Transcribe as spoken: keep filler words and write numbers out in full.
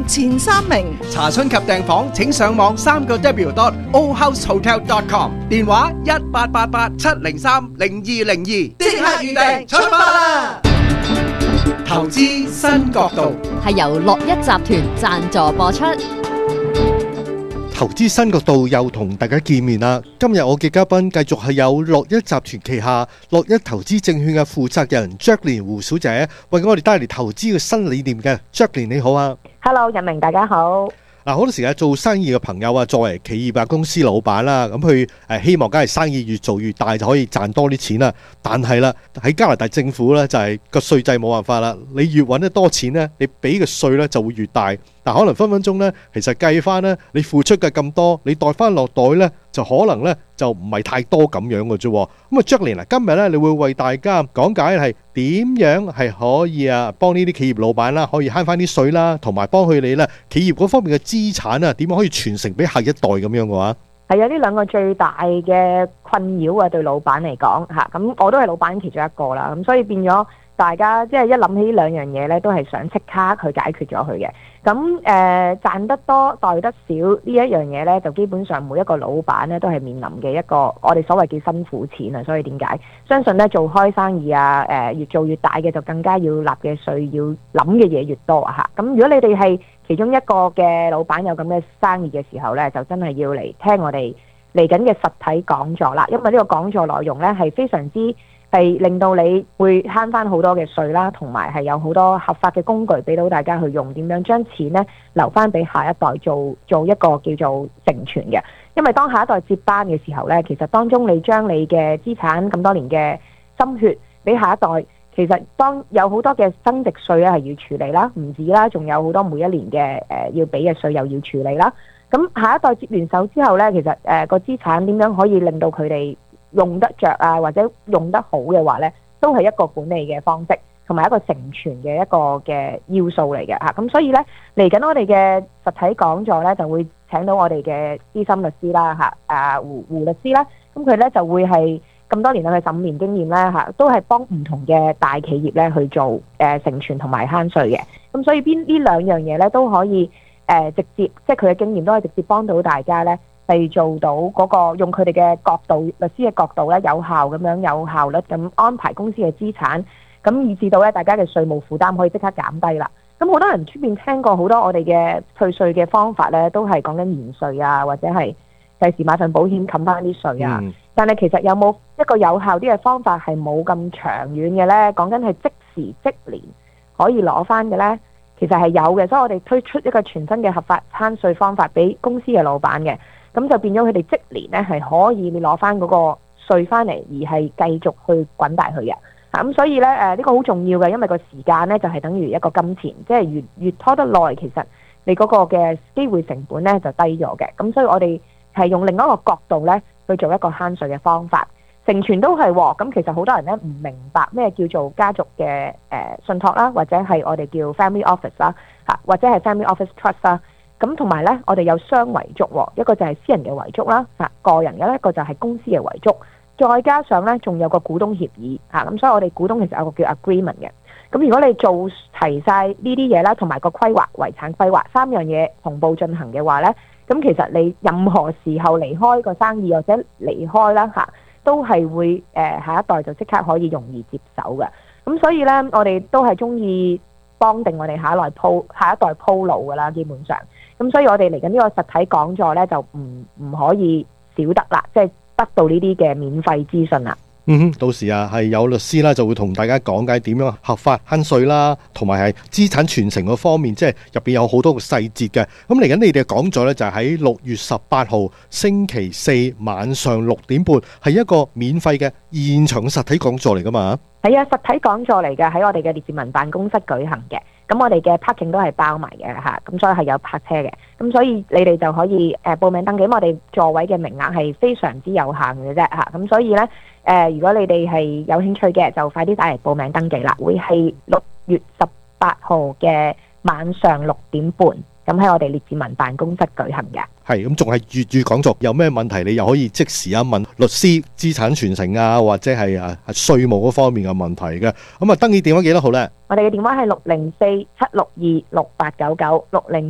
前三名。 查詢及訂房請上網三個 W dot o house hotel dot com， 電話一八八八七零三零二零二，即刻預訂出發啦！投資新角度係由樂一集團贊助播出。 投資新角度又同大家見面啦！今日我嘅嘉賓繼續係有樂一集團旗下樂一投資證券嘅負責人 Jacqueline 胡小姐，為我哋帶嚟投資嘅新理念嘅。Jacqueline 你好啊 ！Hello， 人明大家好。嗱， 好多時啊，做生意嘅朋友啊，作為企業啊、公司老闆啦，咁佢誒希望梗係生意越做越大就可以賺多啲錢啦。但係啦，喺加拿大政府咧就係個稅制冇辦法啦，你越揾得多錢咧，你俾嘅稅咧就會越大。但可能分分鐘咧，其實計翻咧，你付出嘅咁多，你袋翻落袋咧，就可能咧就唔係太多咁樣嘅啫。咁啊 Jacqueline 啊，今日咧你會為大家講解係點樣係可以啊幫呢啲企業老闆啦，可以慳翻啲稅啦，同埋幫佢哋咧企業嗰方面嘅資產啊，點樣可以傳承俾下一代咁樣嘅話， 係啊，呢兩個最大嘅困擾啊，對老闆嚟講嚇，咁我都係老闆其中一個啦，咁所以變咗大家即係一諗起呢兩樣嘢咧，都係想即刻去解決咗佢嘅。咁誒、呃、賺得多袋得少呢一樣嘢咧，就基本上每一個老闆咧都係面臨嘅一個我哋所謂叫辛苦錢啊。所以點解相信咧做開生意啊，誒、呃、越做越大嘅就更加要納嘅稅，要諗嘅嘢越多啊嚇。咁如果你哋係其中一個嘅老闆有咁嘅生意嘅時候咧，就真係要嚟聽我哋嚟緊嘅實體講座啦。因為呢個講座內容咧係非常之係令到你會慳翻好多嘅稅啦，同埋係有好多合法嘅工具俾到大家去用，點樣將錢咧留翻俾下一代做做一個叫做承傳嘅。因為當下一代接班嘅時候咧，其實當中你將你嘅資產咁多年嘅心血俾下一代，其實當有好多嘅增值稅咧係要處理啦，唔止啦，仲有好多每一年嘅誒、呃、要俾嘅稅又要處理啦。咁下一代接完手之後咧，其實誒個資產點樣可以令到佢哋用得着啊，或者用得好嘅話呢，都係一個管理嘅方式，同埋一個承傳嘅一個嘅要素嚟嘅嚇。咁所以呢，嚟緊我哋嘅實體講座呢，就會請到我哋嘅資深律師啦嚇，啊胡胡律師啦。咁佢呢就會係咁多年啦，佢十五年經驗啦嚇，都係幫唔同嘅大企業呢去做誒承傳同埋慳稅嘅。咁所以邊呢兩樣嘢呢，都可以誒、呃、直接，即係佢嘅經驗都可以直接幫到大家呢。係做到嗰個用佢哋嘅角度，律師嘅角度咧，有效咁樣有效率咁安排公司嘅資產，咁以至到咧大家嘅稅務負擔可以即刻減低啦。咁好多人出邊聽過好多我哋嘅退稅嘅方法咧，都係講緊延稅啊，或者係第時買份保險冚翻啲稅啊。嗯、但係其實有冇一個有效啲嘅方法係冇咁長遠嘅咧？講緊係即時即年可以攞翻嘅咧，其實係有嘅。所以我哋推出一個全新嘅合法慳稅方法俾公司嘅老闆嘅。咁就變咗佢哋即年咧係可以你攞翻嗰個稅翻嚟，而係繼續去滾大佢嘅。咁、啊、所以咧誒呢個好重要嘅，因為個時間咧就係、是、等於一個金錢，即係越越拖得耐，其實你嗰個嘅機會成本咧就低咗嘅。咁所以我哋係用另一個角度咧去做一個慳稅嘅方法，承傳都係喎。咁其實好多人咧唔明白咩叫做家族嘅誒、呃、信託啦，或者係我哋叫 family office 啦，嚇或者係 family office trust 啦。咁同埋咧，我哋有雙遺囑喎，一個就係私人嘅遺囑啦，嚇個人嘅一個就係公司嘅遺囑，再加上咧仲有個股東協議嚇，咁所以我哋股東其實有個叫 agreement 嘅。咁如果你做齊晒呢啲嘢啦，同埋個規劃遺產規劃三樣嘢同步進行嘅話咧，咁其實你任何時候離開個生意或者離開啦嚇，都係會誒、呃、下一代就即刻可以容易接手嘅。咁所以咧，我哋都係中意幫定我哋下一代鋪下一代鋪路噶啦，基本上。咁所以我哋嚟緊呢個實體講座呢，就唔唔可以少得啦，即係得到呢啲嘅免費資訊啦。 嗯哼，到時啊係有律師啦，就會同大家講解點樣合法慳稅啦，同埋係資產傳承嗰方面，即係入邊有好多個細節嘅。咁嚟緊你哋嘅講座呢，就係喺六月十八號星期四晚上六點半，係一個免費嘅現場實體講座嚟噶嘛？ 係啊，實體講座嚟嘅，喺我哋嘅列治文辦公室舉行嘅。咁我哋嘅 parking 都係包埋嘅嚇，咁所以係有泊車嘅。咁所以你哋就可以誒報名登記，我哋座位嘅名額係非常之有限嘅啫嚇。咁所以呢，誒、呃，如果你哋係有興趣嘅，就快啲打嚟報名登記啦。會係六月十八號嘅晚上六點半。咁喺我哋列治文辦公室舉行嘅。 係咁，仲係粵語講座，有咩問題你又可以即時啊問律師資產傳承啊，或者係啊稅務嗰方面嘅問題嘅。咁啊，登記電話幾多號呢？ 我哋嘅電話係六零四七六二六八九九六零。